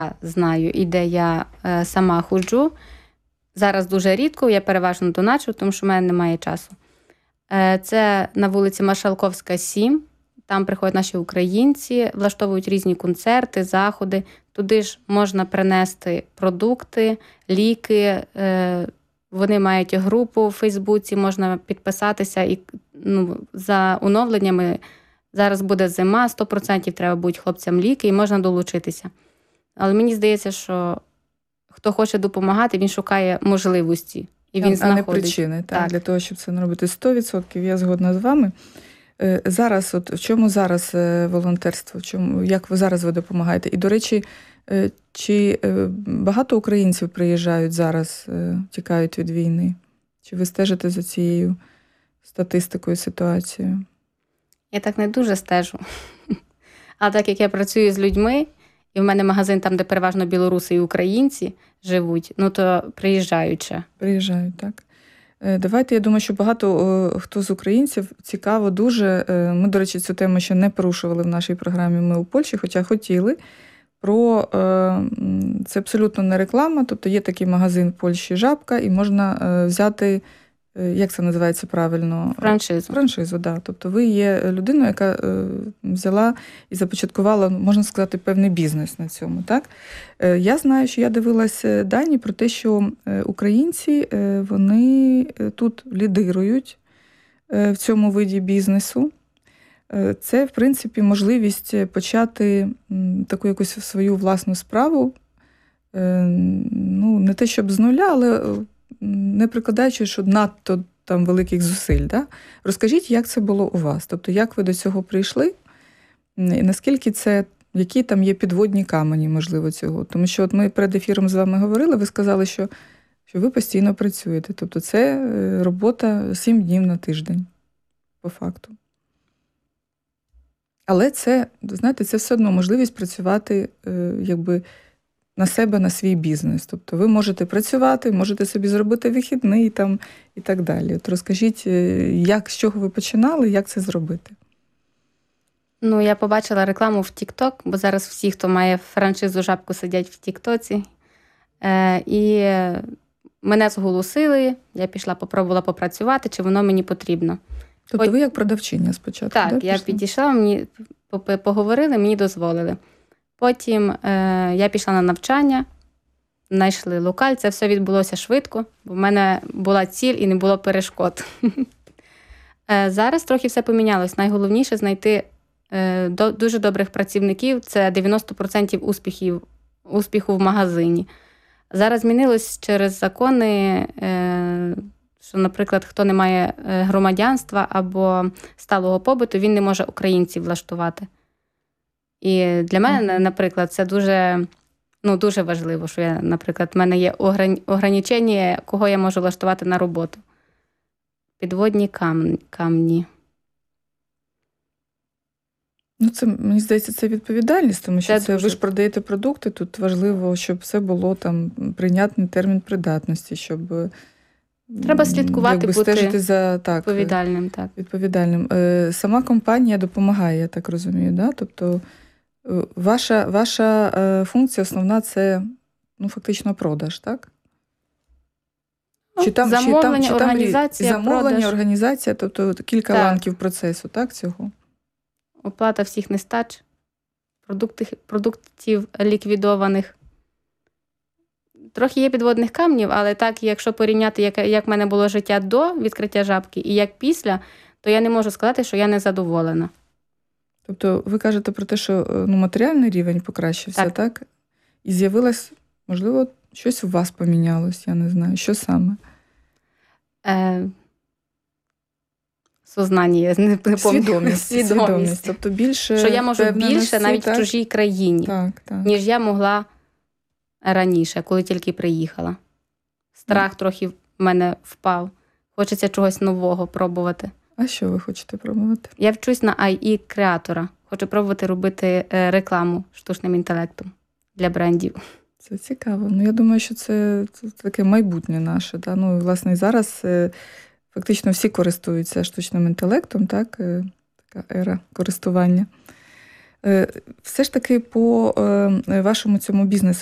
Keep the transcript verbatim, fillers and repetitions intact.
знаю і де я е, сама ходжу. Зараз дуже рідко, я переважно доначу, тому що в мене немає часу. Е, це на вулиці Маршалковська, сім. Там приходять наші українці, влаштовують різні концерти, заходи. Туди ж можна принести продукти, ліки. Е, вони мають групу в Фейсбуці, можна підписатися. І ну, за оновленнями зараз буде зима, сто відсотків треба будуть хлопцям ліки і можна долучитися. Але мені здається, що хто хоче допомагати, він шукає можливості. І він а знаходить. не причини, так, так. для того, щоб це не робити. сто відсотків я згодна з вами. Зараз, от в чому зараз волонтерство, в чому, як ви зараз ви допомагаєте? І, до речі, чи багато українців приїжджають зараз, тікають від війни? Чи ви стежите за цією статистикою, ситуацією? Я так не дуже стежу. А так як я працюю з людьми, і в мене магазин там, де переважно білоруси і українці живуть, ну то приїжджають ще. Приїжджають, так. Давайте, я думаю, що багато хто з українців цікаво дуже. Ми, до речі, цю тему ще не порушували в нашій програмі «Ми у Польщі», хоча хотіли. Про це абсолютно не реклама, тобто є такий магазин в Польщі «Жабка», і можна взяти, як це називається правильно? Франшизу. Франшизу, так. Да. Тобто ви є людиною, яка взяла і започаткувала, можна сказати, певний бізнес на цьому, так? Я знаю, що я дивилася дані про те, що українці, вони тут лідирують в цьому виді бізнесу. Це, в принципі, можливість почати таку якусь свою власну справу, ну, не те, щоб з нуля, але не прикладаючи, що надто там великих зусиль. Да? Розкажіть, як це було у вас? Тобто, як ви до цього прийшли? І наскільки це, які там є підводні камені, можливо, цього? Тому що от ми перед ефіром з вами говорили, ви сказали, що, що ви постійно працюєте. Тобто, це робота сім днів на тиждень, по факту. Але це, знаєте, це все одно можливість працювати, якби, на себе, на свій бізнес. Тобто ви можете працювати, можете собі зробити вихідний там і так далі. От розкажіть, як, з чого ви починали, як це зробити? Ну, я побачила рекламу в TikTok, бо зараз всі, хто має франшизу «Жабку», сидять в TikTok. Е, і мене зголосили, я пішла, попробувала попрацювати, чи воно мені потрібно. Тобто Хоч... ви як продавчиня спочатку? Так, да, я пішли? підійшла, мені поговорили, мені дозволили. Потім е, я пішла на навчання, знайшли локаль, це все відбулося швидко, бо в мене була ціль і не було перешкод. е, зараз трохи все помінялось. Найголовніше знайти е, до, дуже добрих працівників, це дев'яносто відсотків успіхів, успіху в магазині. Зараз змінилось через закони, е, що, наприклад, хто не має громадянства або сталого побуту, він не може українців влаштувати. І для мене, наприклад, це дуже, ну, дуже важливо, що я, наприклад, в мене є ограничення, кого я можу влаштувати на роботу. Підводні кам... камні. Ну, це, мені здається, це відповідальність, тому що це це, дуже... ви ж продаєте продукти, тут важливо, щоб все було там прийнятний термін придатності, щоб треба слідкувати, якби, бути стежити за, так, відповідальним. Так. відповідальним. Сама компанія допомагає, я так розумію, да? Тобто ваша, ваша функція основна – це, ну, фактично продаж, так? Чи там, замовлення, чи там, чи організація, там, замовлення, продаж. організація, тобто кілька так. ланків процесу, так, цього? Оплата всіх нестач, продуктів, продуктів ліквідованих. Трохи є підводних камнів, але так, якщо порівняти, як, як в мене було життя до відкриття «Жабки» і як після, то я не можу сказати, що я не задоволена. Тобто ви кажете про те, що, ну, матеріальний рівень покращився, так? так? І з'явилось, можливо, щось у вас помінялось, я не знаю. Що саме? Е... Сознання, я не пам'ятаю. Свідомість. Свідомість. Свідомість. Тобто більше що я можу більше навіть так? в чужій країні, так, так. ніж я могла раніше, коли тільки приїхала. Страх mm. трохи в мене впав. Хочеться чогось нового пробувати. А що ви хочете пробувати? Я вчусь на ай і-креатора. Хочу пробувати робити рекламу штучним інтелектом для брендів. Це цікаво. Ну, я думаю, що це, це таке майбутнє наше. Да? Ну, власне, і зараз фактично всі користуються штучним інтелектом, так? Така ера користування. Е, Все ж таки по е, вашому цьому бізнесу